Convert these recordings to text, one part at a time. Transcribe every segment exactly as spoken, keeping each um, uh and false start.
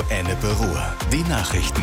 Ennepe Ruhr. Die Nachrichten.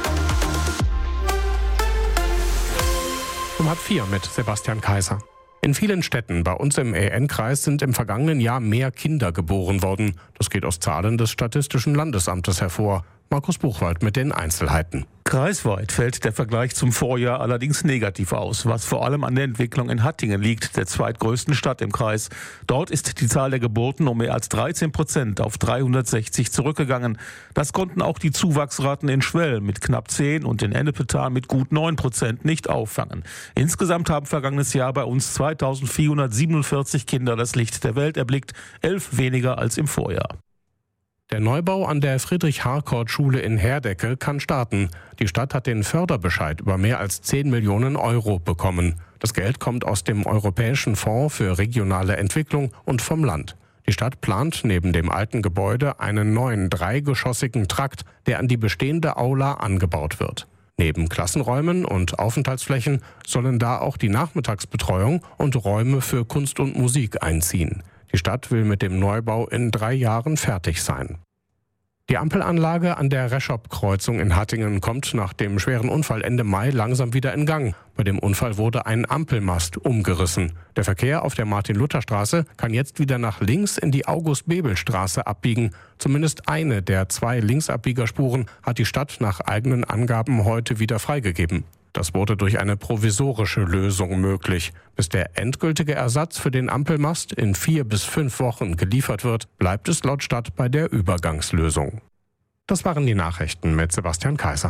Um halb vier mit Sebastian Kaiser. In vielen Städten bei uns im E N-Kreis sind im vergangenen Jahr mehr Kinder geboren worden. Das geht aus Zahlen des Statistischen Landesamtes hervor. Markus Buchwald mit den Einzelheiten. Kreisweit fällt der Vergleich zum Vorjahr allerdings negativ aus, was vor allem an der Entwicklung in Hattingen liegt, der zweitgrößten Stadt im Kreis. Dort ist die Zahl der Geburten um mehr als dreizehn Prozent auf dreihundertsechzig zurückgegangen. Das konnten auch die Zuwachsraten in Schwell mit knapp zehn und in Ennepetal mit gut neun Prozent nicht auffangen. Insgesamt haben vergangenes Jahr bei uns zweitausendvierhundertsiebenundvierzig Kinder das Licht der Welt erblickt, elf weniger als im Vorjahr. Der Neubau an der Friedrich-Harcourt-Schule in Herdecke kann starten. Die Stadt hat den Förderbescheid über mehr als zehn Millionen Euro bekommen. Das Geld kommt aus dem Europäischen Fonds für regionale Entwicklung und vom Land. Die Stadt plant neben dem alten Gebäude einen neuen dreigeschossigen Trakt, der an die bestehende Aula angebaut wird. Neben Klassenräumen und Aufenthaltsflächen sollen da auch die Nachmittagsbetreuung und Räume für Kunst und Musik einziehen. Die Stadt will mit dem Neubau in drei Jahren fertig sein. Die Ampelanlage an der Reschop-Kreuzung in Hattingen kommt nach dem schweren Unfall Ende Mai langsam wieder in Gang. Bei dem Unfall wurde ein Ampelmast umgerissen. Der Verkehr auf der Martin-Luther-Straße kann jetzt wieder nach links in die August-Bebel-Straße abbiegen. Zumindest eine der zwei Linksabbiegerspuren hat die Stadt nach eigenen Angaben heute wieder freigegeben. Das wurde durch eine provisorische Lösung möglich. Bis der endgültige Ersatz für den Ampelmast in vier bis fünf Wochen geliefert wird, bleibt es laut Stadt bei der Übergangslösung. Das waren die Nachrichten mit Sebastian Kaiser.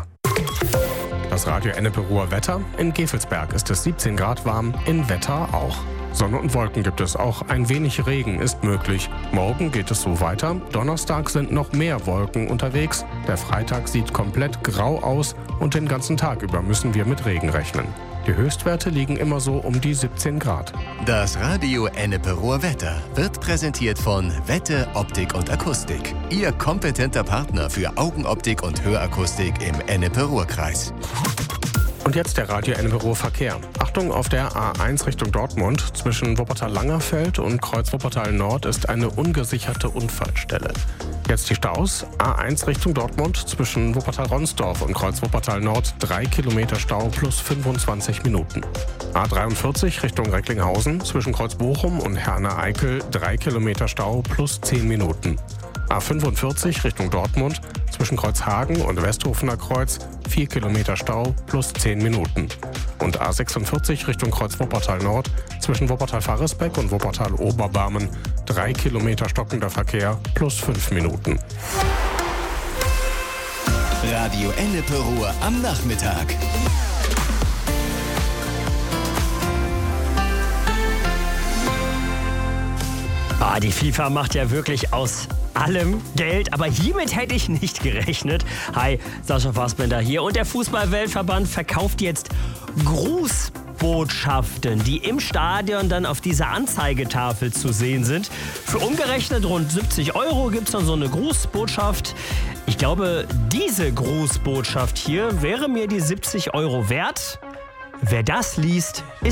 Das Radio Ennepe Ruhr Wetter. In Gevelsberg ist es siebzehn Grad warm, in Wetter auch. Sonne und Wolken gibt es auch, ein wenig Regen ist möglich. Morgen geht es so weiter. Donnerstag sind noch mehr Wolken unterwegs. Der Freitag sieht komplett grau aus und den ganzen Tag über müssen wir mit Regen rechnen. Die Höchstwerte liegen immer so um die siebzehn Grad. Das Radio Ennepe Ruhr Wetter wird präsentiert von Wette Optik und Akustik. Ihr kompetenter Partner für Augenoptik und Hörakustik im Ennepe Ruhr-Kreis. Und jetzt der Radio Ennepe Ruhr Verkehr. Achtung, auf der A eins Richtung Dortmund zwischen Wuppertal-Langerfeld und Kreuz Wuppertal-Nord ist eine ungesicherte Unfallstelle. Jetzt die Staus. A eins Richtung Dortmund zwischen Wuppertal-Ronsdorf und Kreuz Wuppertal-Nord drei Kilometer Stau plus fünfundzwanzig Minuten. A dreiundvierzig Richtung Recklinghausen zwischen Kreuz Bochum und Herne-Eickel drei Kilometer Stau plus zehn Minuten. A fünfundvierzig Richtung Dortmund zwischen Kreuzhagen und Westhofener Kreuz vier Kilometer Stau plus zehn Minuten. Und A sechsundvierzig Richtung Kreuz Wuppertal-Nord zwischen Wuppertal-Farresbeck und Wuppertal-Oberbarmen drei Kilometer stockender Verkehr plus fünf Minuten. Radio Ennepe Ruhr am Nachmittag. Ah, die FIFA macht ja wirklich aus allem Geld, aber hiermit hätte ich nicht gerechnet. Hi, Sascha Fassbender hier und der Fußball-Weltverband verkauft jetzt Grußbotschaften, die im Stadion dann auf dieser Anzeigetafel zu sehen sind. Für umgerechnet rund siebzig Euro gibt es dann so eine Grußbotschaft. Ich glaube, diese Grußbotschaft hier wäre mir die siebzig Euro wert. Wer das liest, ist